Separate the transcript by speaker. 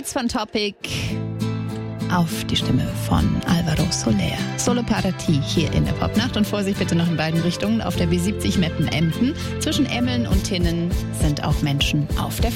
Speaker 1: Beats von Topic auf die Stimme von Alvaro Soler. Solo Parati hier in der Popnacht. Und Vorsicht bitte noch in beiden Richtungen. Auf der B70 Meppen-Emden. Zwischen Emmeln und Tinnen sind auch Menschen auf der